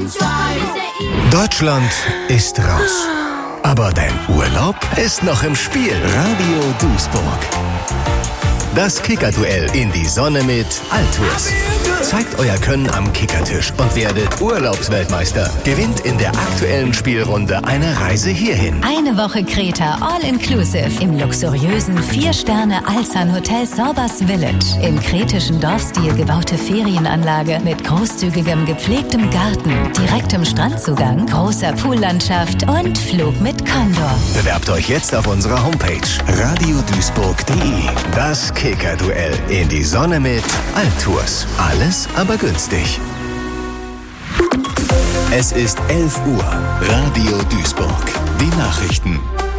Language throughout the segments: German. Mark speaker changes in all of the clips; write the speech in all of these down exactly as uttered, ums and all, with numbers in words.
Speaker 1: Deutschland ist raus. Aber dein Urlaub ist noch im Spiel. Radio Duisburg. Das Kicker-Duell in die Sonne mit Altours. Zeigt euer Können am Kickertisch und werdet Urlaubsweltmeister. Gewinnt in der aktuellen Spielrunde eine Reise hierhin.
Speaker 2: Eine Woche Kreta All-Inclusive im luxuriösen vier Sterne Alsan Hotel Sorbas Village. Im kretischen Dorfstil gebaute Ferienanlage mit großzügigem gepflegtem Garten, direktem Strandzugang, großer Poollandschaft und Flug mit Condor.
Speaker 1: Bewerbt euch jetzt auf unserer Homepage radioduisburg punkt de. Das Kicker-Duell in die Sonne mit Altours. Alles aber günstig. Es ist elf Uhr. Radio Duisburg. Die Nachrichten.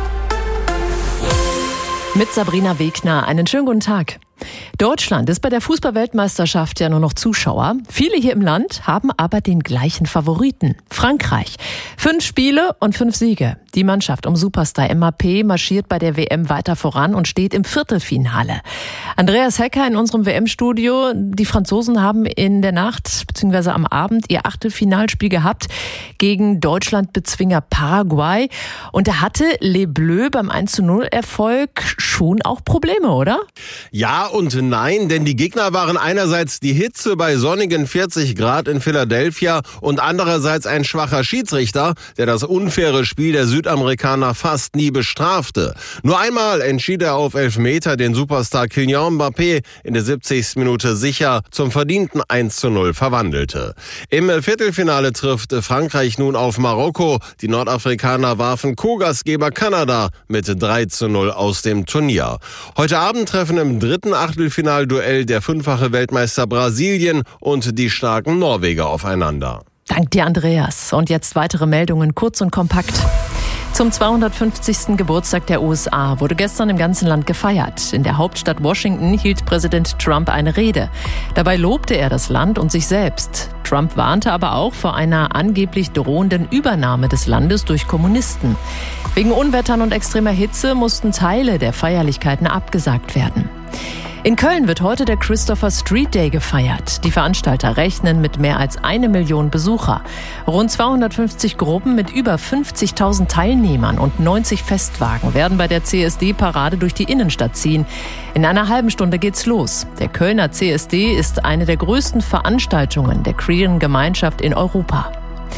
Speaker 3: Mit Sabrina Wegner. Einen schönen guten Tag. Deutschland ist bei der Fußball-Weltmeisterschaft ja nur noch Zuschauer. Viele hier im Land haben aber den gleichen Favoriten. Frankreich. Fünf Spiele und fünf Siege. Die Mannschaft um Superstar Mbappé marschiert bei der W M weiter voran und steht im Viertelfinale. Andreas Hecker in unserem W M-Studio. Die Franzosen haben in der Nacht bzw. am Abend ihr Achtelfinalspiel gehabt gegen Deutschland-Bezwinger Paraguay. Und da hatte Les Bleus beim eins zu null Erfolg schon auch Probleme, oder?
Speaker 4: Ja und nein, denn die Gegner waren einerseits die Hitze bei sonnigen vierzig Grad in Philadelphia und andererseits ein schwacher Schiedsrichter, der das unfaire Spiel der Südamerikaner fast nie bestrafte. Nur einmal entschied er auf Elfmeter den Superstar Kylian Mbappé in der siebzigsten Minute sicher zum verdienten eins zu null verwandelte. Im Viertelfinale trifft Frankreich nun auf Marokko. Die Nordafrikaner warfen Co-Gastgeber Kanada mit drei zu null aus dem Turnier. Heute Abend treffen im dritten Achtelfinalduell der fünffache Weltmeister Brasilien und die starken Norweger aufeinander.
Speaker 3: Dank dir, Andreas. Und jetzt weitere Meldungen, kurz und kompakt. Zum zweihundertfünfzigsten Geburtstag der U S A wurde gestern im ganzen Land gefeiert. In der Hauptstadt Washington hielt Präsident Trump eine Rede. Dabei lobte er das Land und sich selbst. Trump warnte aber auch vor einer angeblich drohenden Übernahme des Landes durch Kommunisten. Wegen Unwettern und extremer Hitze mussten Teile der Feierlichkeiten abgesagt werden. In Köln wird heute der Christopher Street Day gefeiert. Die Veranstalter rechnen mit mehr als eine Million Besucher. Rund zweihundertfünfzig Gruppen mit über fünfzigtausend Teilnehmern und neunzig Festwagen werden bei der C S D-Parade durch die Innenstadt ziehen. In einer halben Stunde geht's los. Der Kölner C S D ist eine der größten Veranstaltungen der queeren Gemeinschaft in Europa.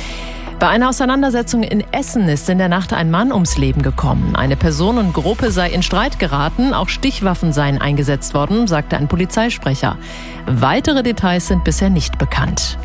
Speaker 3: Bei einer Auseinandersetzung in Essen ist in der Nacht ein Mann ums Leben gekommen. Eine Personengruppe sei in Streit geraten, auch Stichwaffen seien eingesetzt worden, sagte ein Polizeisprecher. Weitere Details sind bisher nicht bekannt.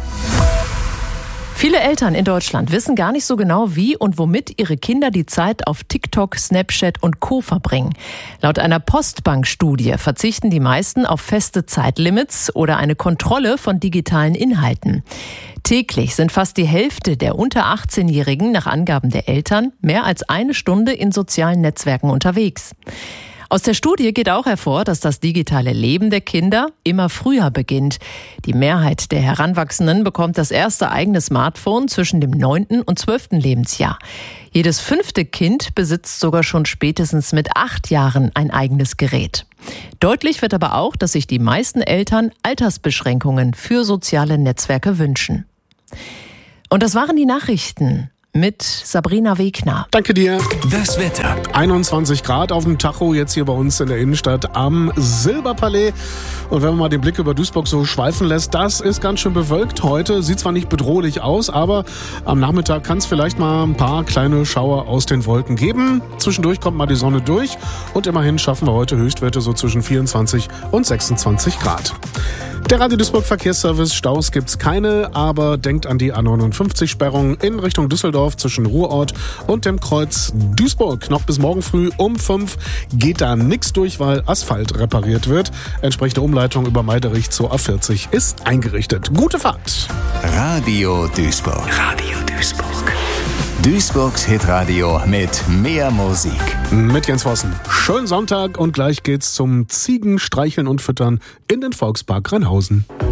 Speaker 3: Viele Eltern in Deutschland wissen gar nicht so genau, wie und womit ihre Kinder die Zeit auf TikTok, Snapchat und Co. verbringen. Laut einer Postbank-Studie verzichten die meisten auf feste Zeitlimits oder eine Kontrolle von digitalen Inhalten. Täglich sind fast die Hälfte der unter achtzehnjährigen nach Angaben der Eltern mehr als eine Stunde in sozialen Netzwerken unterwegs. Aus der Studie geht auch hervor, dass das digitale Leben der Kinder immer früher beginnt. Die Mehrheit der Heranwachsenden bekommt das erste eigene Smartphone zwischen dem neunten und zwölften Lebensjahr. Jedes fünfte Kind besitzt sogar schon spätestens mit acht Jahren ein eigenes Gerät. Deutlich wird aber auch, dass sich die meisten Eltern Altersbeschränkungen für soziale Netzwerke wünschen. Und das waren die Nachrichten mit Sabrina Wegner.
Speaker 5: Danke dir.
Speaker 1: Das Wetter.
Speaker 5: einundzwanzig Grad auf dem Tacho jetzt hier bei uns in der Innenstadt am Silberpalais. Und wenn man mal den Blick über Duisburg so schweifen lässt, das ist ganz schön bewölkt heute. Sieht zwar nicht bedrohlich aus, aber am Nachmittag kann es vielleicht mal ein paar kleine Schauer aus den Wolken geben. Zwischendurch kommt mal die Sonne durch und immerhin schaffen wir heute Höchstwerte so zwischen vierundzwanzig und sechsundzwanzig Grad. Der Radio Duisburg Verkehrsservice, Staus gibt's keine, aber denkt an die A neunundfünfzig-Sperrung in Richtung Düsseldorf zwischen Ruhrort und dem Kreuz Duisburg. Noch bis morgen früh um fünf geht da nichts durch, weil Asphalt repariert wird. Entsprechende Umleitung über Meiderich zur A vierzig ist eingerichtet. Gute Fahrt!
Speaker 1: Radio Duisburg. Radio Duisburg. Duisburgs Hitradio mit mehr Musik.
Speaker 5: Mit Jens Vossen. Schönen Sonntag und gleich geht's zum Ziegen, Streicheln und Füttern in den Volkspark Rheinhausen.